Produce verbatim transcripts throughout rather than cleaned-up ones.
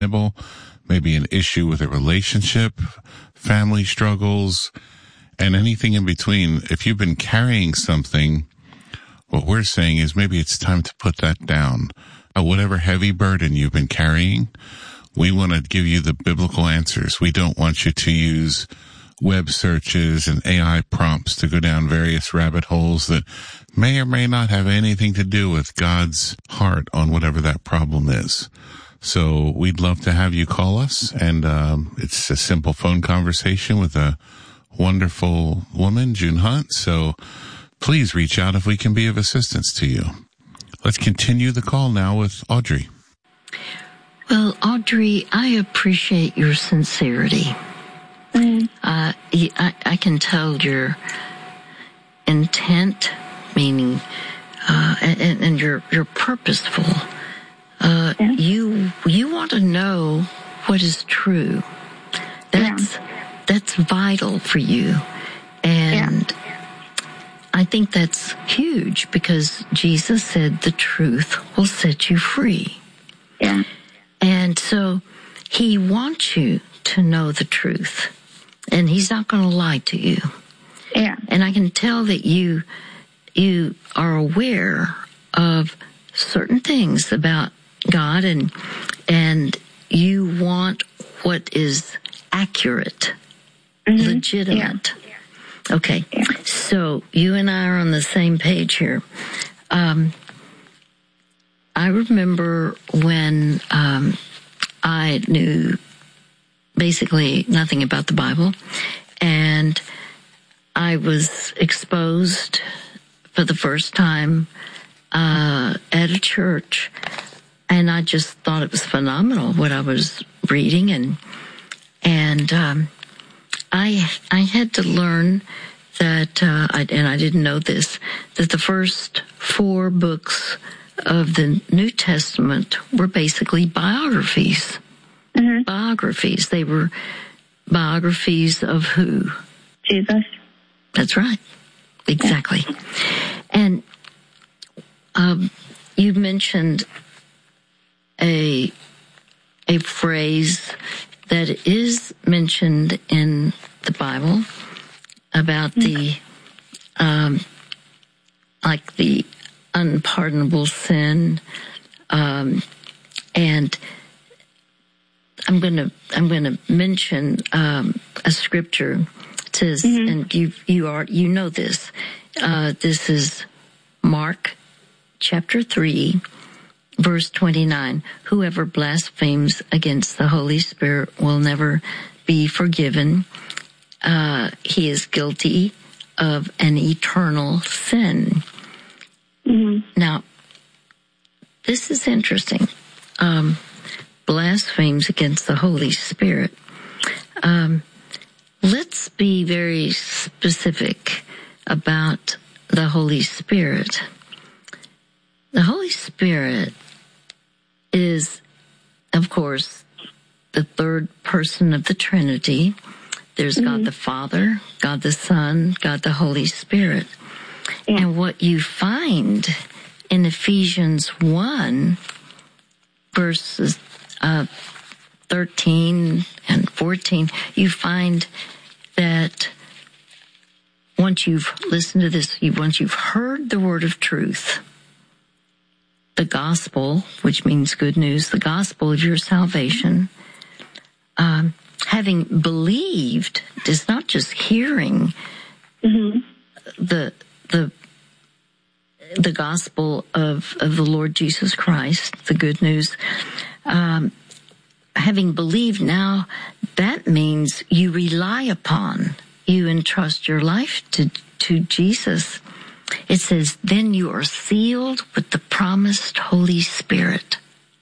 maybe an issue with a relationship, family struggles, and anything in between. If you've been carrying something, what we're saying is maybe it's time to put that down. Uh, whatever heavy burden you've been carrying, we want to give you the biblical answers. We don't want you to use web searches and A I prompts to go down various rabbit holes that may or may not have anything to do with God's heart on whatever that problem is. So we'd love to have you call us, and um, it's a simple phone conversation with a wonderful woman, June Hunt. So please reach out if we can be of assistance to you. Let's continue the call now with Audrey. Well, Audrey, I appreciate your sincerity. Mm. Uh, I, I can tell your intent, meaning, uh, and, and you're, you're purposeful. Uh, yeah. you, you want to know what is true. That's, yeah. that's vital for you. And yeah. I think that's huge because Jesus said the truth will set you free. Yeah. And so he wants you to know the truth. And he's not going to lie to you. Yeah. And I can tell that you you are aware of certain things about God, and and you want what is accurate, mm-hmm. legitimate. Yeah. Okay. Yeah. So you and I are on the same page here. Um, I remember when um, I knew basically nothing about the Bible, and I was exposed for the first time uh, at a church, and I just thought it was phenomenal what I was reading, and and um, I I had to learn that, uh, I, and I didn't know this, that the first four books of the New Testament were basically biographies. Mm-hmm. Biographies. They were biographies of who? Jesus. That's right. Exactly. Yeah. And um, you mentioned a a phrase that is mentioned in the Bible about mm-hmm. the um, like the unpardonable sin, um, and I'm going to I'm going to mention um, a scripture. It says, mm-hmm. and you you are you know this. Uh, this is Mark chapter three, verse twenty-nine. Whoever blasphemes against the Holy Spirit will never be forgiven. Uh, he is guilty of an eternal sin. Mm-hmm. Now, this is interesting. Um, blasphemes against the Holy Spirit. Um, let's be very specific about the Holy Spirit. The Holy Spirit is, of course, the third person of the Trinity. There's mm-hmm. God the Father, God the Son, God the Holy Spirit. Yeah. And what you find in Ephesians one, verses uh, thirteen and fourteen, you find that once you've listened to this, you, once you've heard the word of truth, the gospel, which means good news, the gospel of your salvation, um, having believed is not just hearing mm-hmm. the the the gospel of, of the Lord Jesus Christ, the good news. Um, having believed now, that means you rely upon, you entrust your life to, to Jesus. It says, then you are sealed with the promised Holy Spirit.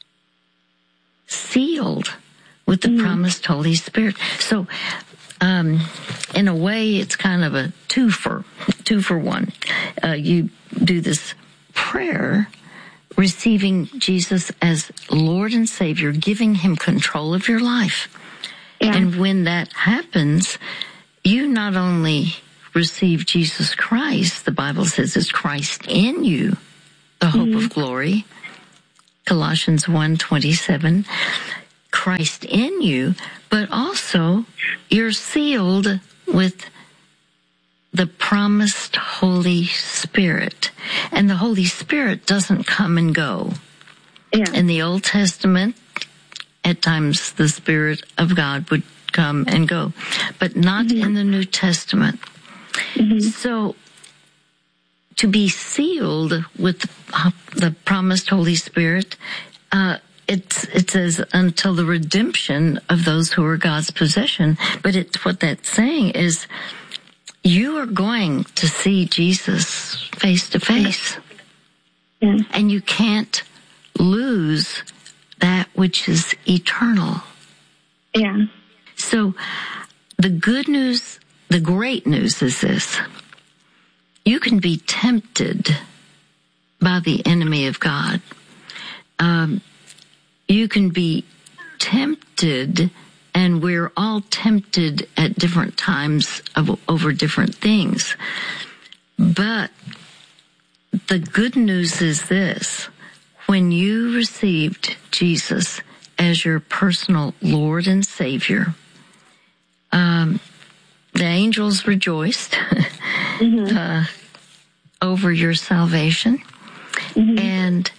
Sealed with the mm-hmm. promised Holy Spirit. So, um, in a way, it's kind of a two for, two for one. Uh, you do this prayer, receiving Jesus as Lord and Savior, giving him control of your life. Yeah. And when that happens, you not only receive Jesus Christ, the Bible says is Christ in you, the hope mm-hmm. of glory, Colossians one twenty-seven. Christ in you, but also you're sealed with the promised Holy Spirit. And the Holy Spirit doesn't come and go. Yeah. In the Old Testament, at times the Spirit of God would come and go, but not mm-hmm. in the New Testament. Mm-hmm. So to be sealed with the, the promised Holy Spirit, uh, It's, it says until the redemption of those who are God's possession. But it's what that's saying is you are going to see Jesus face to face. Yeah. And you can't lose that which is eternal. Yeah. So the good news, the great news is this. You can be tempted by the enemy of God. Um, You can be tempted, and we're all tempted at different times of, over different things. But the good news is this. When you received Jesus as your personal Lord and Savior, um, the angels rejoiced mm-hmm. uh, over your salvation. Mm-hmm. And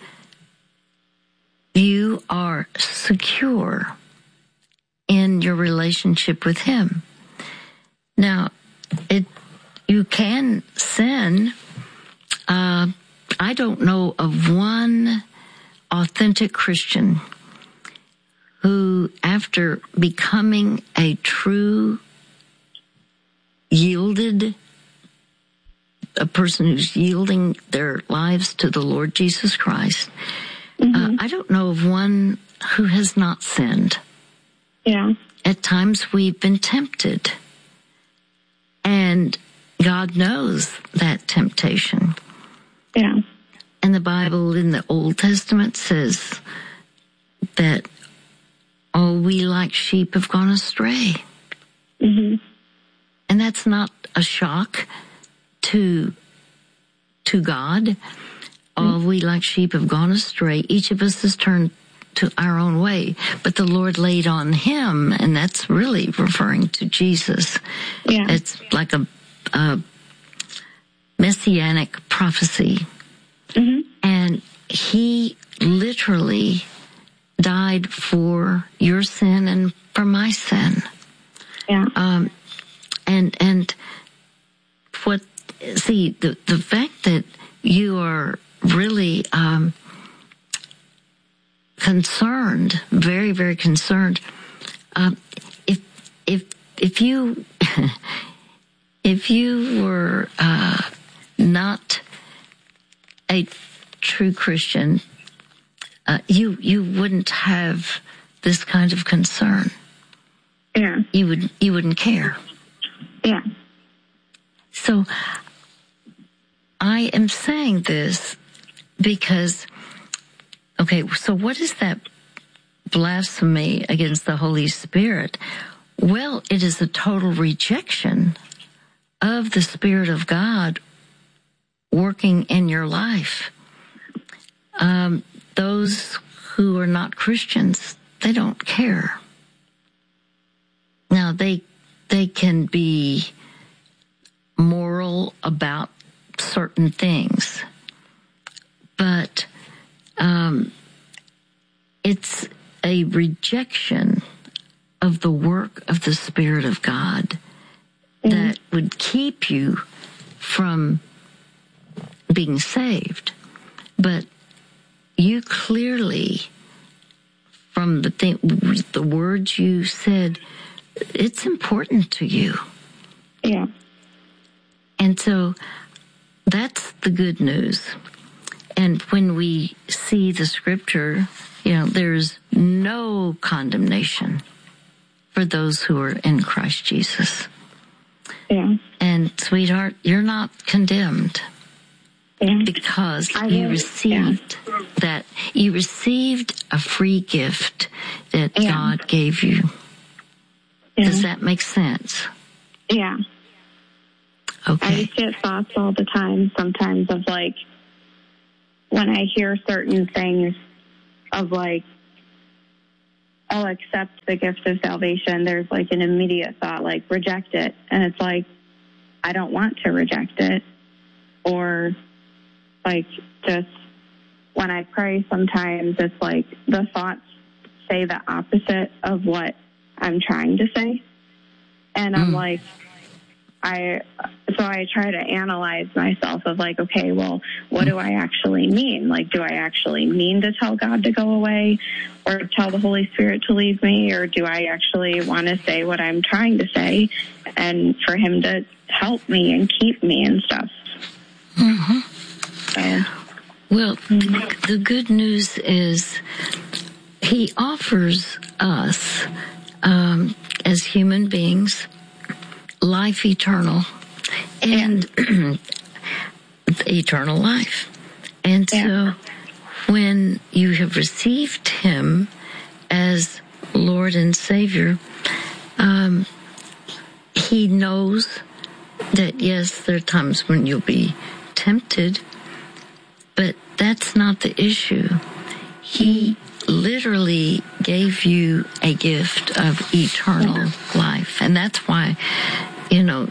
you are secure in your relationship with Him. Now, it you can sin. Uh, I don't know of one authentic Christian who, after becoming a true yielded, a person who's yielding their lives to the Lord Jesus Christ, Mm-hmm. Uh, I don't know of one who has not sinned. Yeah. At times we've been tempted. And God knows that temptation. Yeah. And the Bible in the Old Testament says that all we like sheep have gone astray. Mm-hmm. And that's not a shock to, to God. All we like sheep have gone astray. Each of us has turned to our own way. But the Lord laid on Him, and that's really referring to Jesus. Yeah. It's like a, a messianic prophecy. Mm-hmm. And He literally died for your sin and for my sin. Yeah. Um, and, and what, see, the, the fact that you are really um, concerned, very, very concerned. Um, if if if you if you were uh, not a true Christian, uh, you you wouldn't have this kind of concern. Yeah, you would you wouldn't care. Yeah. So I am saying this because, okay, so what is that blasphemy against the Holy Spirit? Well, it is a total rejection of the Spirit of God working in your life. Um, those who are not Christians, they don't care. Now, they they can be moral about certain things, but um, it's a rejection of the work of the Spirit of God mm-hmm. that would keep you from being saved. But you clearly, from the thing, the words you said, it's important to you. Yeah. And so that's the good news. And when we see the scripture, you know, there's no condemnation for those who are in Christ Jesus. Yeah. And sweetheart, you're not condemned. Yeah. Because I you will, received yeah. that, you received a free gift that yeah. God gave you. Yeah. Does that make sense? Yeah. Okay. I just get thoughts all the time sometimes of like, when I hear certain things of like, I'll accept the gift of salvation, there's like an immediate thought, like reject it. And it's like, I don't want to reject it. Or like just when I pray, sometimes it's like the thoughts say the opposite of what I'm trying to say. And I'm mm. like, I, so I try to analyze myself of like, okay, well, what do I actually mean? Like, do I actually mean to tell God to go away or tell the Holy Spirit to leave me? Or do I actually want to say what I'm trying to say and for him to help me and keep me and stuff? Mm-hmm. So, well, mm-hmm. the good news is he offers us, um, as human beings, life eternal and yeah. eternal life. And yeah. so when you have received him as Lord and Savior, um, he knows that, yes, there are times when you'll be tempted, but that's not the issue. He literally gave you a gift of eternal yeah. life. And that's why, you know,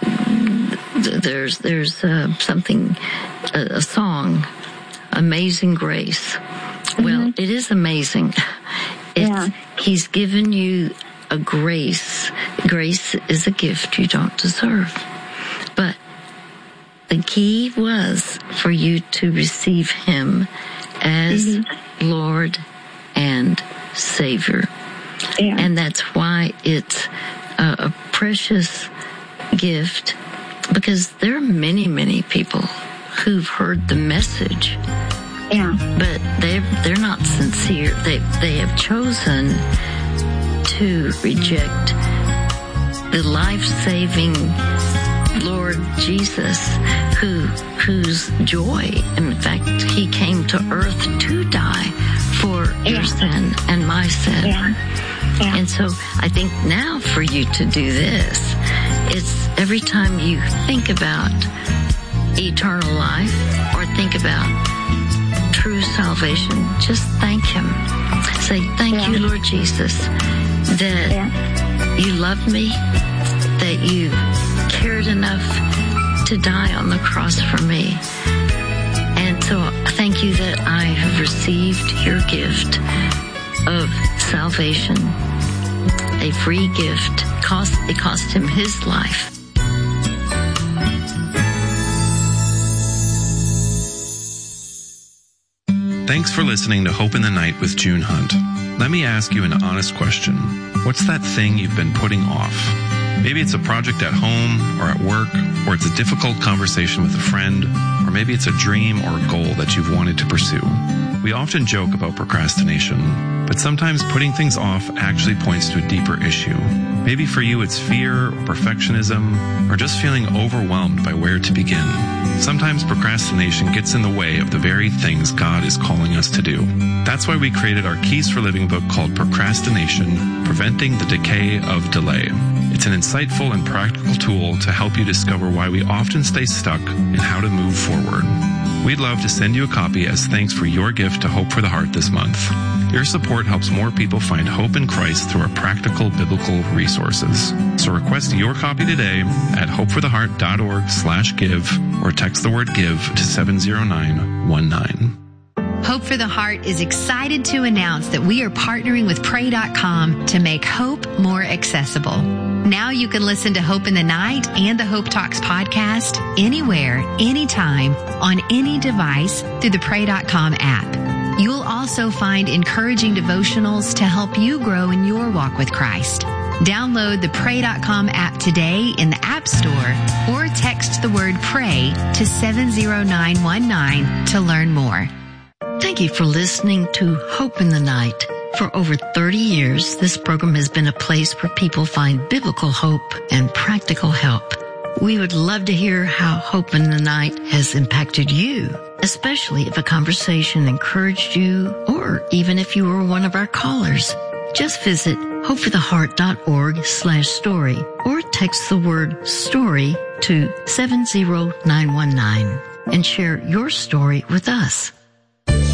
there's there's uh, something, a, a song, Amazing Grace. Mm-hmm. Well, it is amazing. It's, yeah. He's given you a grace. Grace is a gift you don't deserve. But the key was for you to receive him as mm-hmm. Lord and Savior. Yeah. And that's why it's a, a precious gift, because there are many, many people who've heard the message. Yeah. But they they're not sincere. They they have chosen to reject the life-saving Lord Jesus, who whose joy, in fact, he came to earth to die for yeah. your sin and my sin. Yeah. Yeah. And so I think now for you to do this, it's every time you think about eternal life or think about true salvation, just thank him. Say, thank yeah. you, Lord Jesus, that yeah. you love me, that you cared enough to die on the cross for me. And so thank you that I have received your gift of salvation, a free gift. Cost, it cost him his life. Thanks for listening to Hope in the Night with June Hunt. Let me ask you an honest question. What's that thing you've been putting off? Maybe it's a project at home or at work, or it's a difficult conversation with a friend, or maybe it's a dream or a goal that you've wanted to pursue. We often joke about procrastination, but sometimes putting things off actually points to a deeper issue. Maybe for you it's fear or perfectionism, or just feeling overwhelmed by where to begin. Sometimes procrastination gets in the way of the very things God is calling us to do. That's why we created our Keys for Living book called Procrastination, Preventing the Decay of Delay. It's an insightful and practical tool to help you discover why we often stay stuck and how to move forward. We'd love to send you a copy as thanks for your gift to Hope for the Heart this month. Your support helps more people find hope in Christ through our practical biblical resources. So request your copy today at hopefortheheart.org slash give or text the word give to seven zero nine one nine. Hope for the Heart is excited to announce that we are partnering with pray dot com to make hope more accessible. Now you can listen to Hope in the Night and the Hope Talks podcast anywhere, anytime, on any device through the pray dot com app. You'll also find encouraging devotionals to help you grow in your walk with Christ. Download the pray dot com app today in the App Store or text the word PRAY to seven zero nine one nine to learn more. Thank you for listening to Hope in the Night. For over thirty years, this program has been a place where people find biblical hope and practical help. We would love to hear how Hope in the Night has impacted you, especially if a conversation encouraged you or even if you were one of our callers. Just visit hopefortheheart.org slash story or text the word story to seven zero nine one nine and share your story with us.